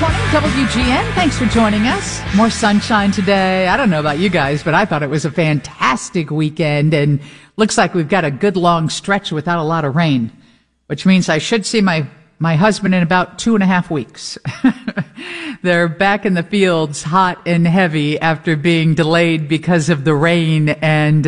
morning, WGN. Thanks for joining us. More sunshine today. I don't know about you guys, but I thought it was a fantastic weekend, and looks like we've got a good long stretch without a lot of rain, which means I should see my husband in about 2.5 weeks. They're back in the fields hot and heavy after being delayed because of the rain. And,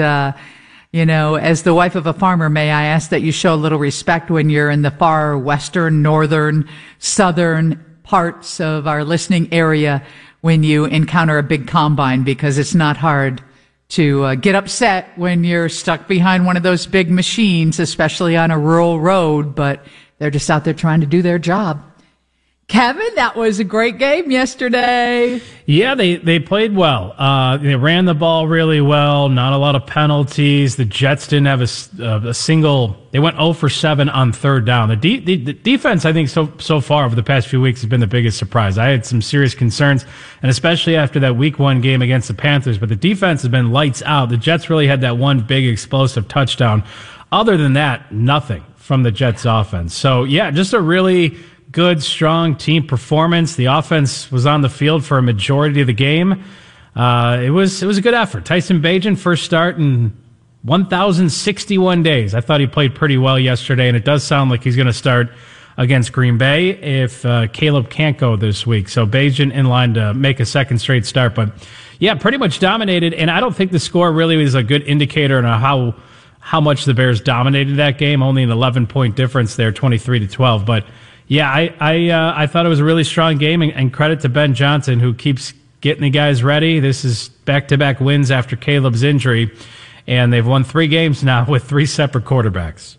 as the wife of a farmer, may I ask that you show a little respect when you're in the far western, northern, southern parts of our listening area when you encounter a big combine, because it's not hard to get upset when you're stuck behind one of those big machines, especially on a rural road, but they're just out there trying to do their job. Kevin, that was a great game yesterday. Yeah, they played well. They ran the ball really well, not a lot of penalties. The Jets didn't have a single. They went 0 for 7 on third down. The defense, I think, so far over the past few weeks has been the biggest surprise. I had some serious concerns, and especially after that Week 1 game against the Panthers, but the defense has been lights out. The Jets really had that one big explosive touchdown. Other than that, nothing from the Jets offense. So, yeah, just a really good, strong team performance. The offense was on the field for a majority of the game. It was a good effort. Tyson Bagent, first start in 1,061 days. I thought he played pretty well yesterday, and it does sound like he's going to start against Green Bay if Caleb can't go this week. So Bagent in line to make a second straight start. But, yeah, pretty much dominated, and I don't think the score really is a good indicator on how much the Bears dominated that game. Only an 11-point difference there, 23-12. But yeah, I thought it was a really strong game, and credit to Ben Johnson, who keeps getting the guys ready. This is back-to-back wins after Caleb's injury, and they've won 3 games now with 3 separate quarterbacks.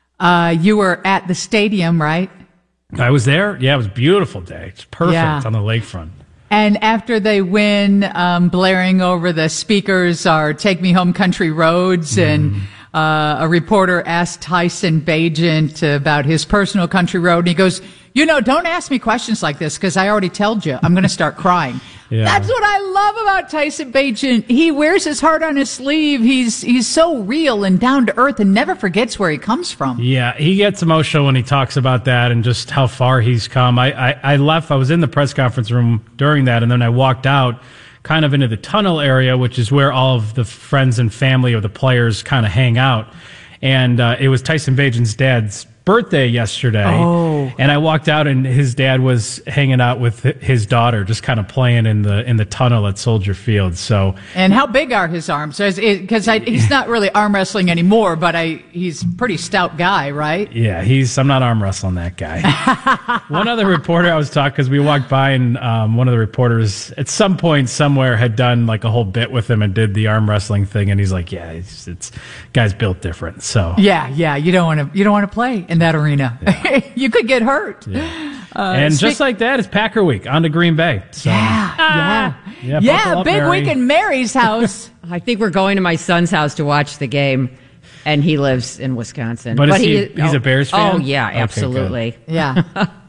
You were at the stadium, right? I was there. Yeah, it was a beautiful day. It's perfect on the lakefront. And after they win, blaring over the speakers are "Take Me Home, Country Roads," and a reporter asked Tyson Bagent about his personal country road, and he goes, don't ask me questions like this, because I already told you I'm going to start crying. Yeah. That's what I love about Tyson Bagent. He wears his heart on his sleeve. He's so real and down to earth and never forgets where he comes from. Yeah, he gets emotional when he talks about that and just how far he's come. I left. I was in the press conference room during that, and then I walked out kind of into the tunnel area, which is where all of the friends and family of the players kind of hang out. And it was Tyson Bagent's dad's birthday yesterday. Oh. And I walked out, and his dad was hanging out with his daughter, just kind of playing in the tunnel at Soldier Field. So, and how big are his arms? Because he's not really arm wrestling anymore, but he's a pretty stout guy, right? Yeah, I'm not arm wrestling that guy. One other reporter I was talking, because we walked by, and one of the reporters at some point somewhere had done like a whole bit with him and did the arm wrestling thing, and he's like, yeah, it's guy's built different. So yeah, you don't want to play in that arena. Yeah. You could get hurt. Yeah. And just like that, it's Packer week on to Green Bay. So, yeah, big week in Mary's house. I think we're going to my son's house to watch the game, and he lives in Wisconsin. But he's a Bears fan? Oh, yeah, absolutely. Okay, yeah.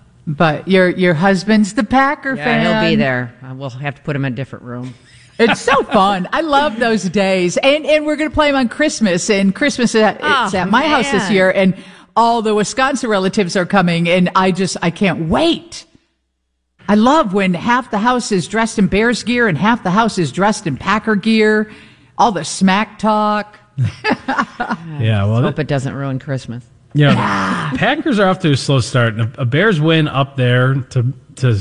But your husband's the Packer fan. Yeah, he'll be there. We'll have to put him in a different room. It's so fun. I love those days. And we're going to play them on Christmas. And Christmas it's at my house this year. And all the Wisconsin relatives are coming. And I can't wait. I love when half the house is dressed in Bears gear and half the house is dressed in Packer gear. All the smack talk. Yeah, well, hope it doesn't ruin Christmas. Yeah, the Packers are off to a slow start. A Bears win up there to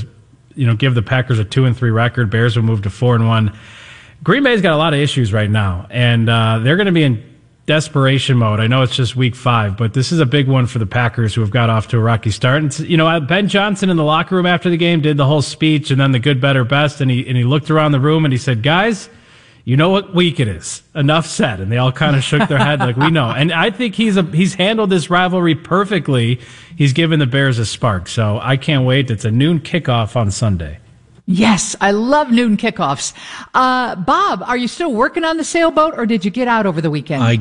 give the Packers a 2-3 record. Bears will move to 4-1. Green Bay's got a lot of issues right now, and they're going to be in desperation mode. I know it's just week 5, but this is a big one for the Packers, who have got off to a rocky start. And Ben Johnson in the locker room after the game did the whole speech, and then the good, better, best, and he looked around the room and he said, "Guys, you know what week it is. Enough said." And they all kind of shook their head like, we know. And I think he's handled this rivalry perfectly. He's given the Bears a spark. So I can't wait. It's a noon kickoff on Sunday. Yes, I love noon kickoffs. Bob, are you still working on the sailboat, or did you get out over the weekend?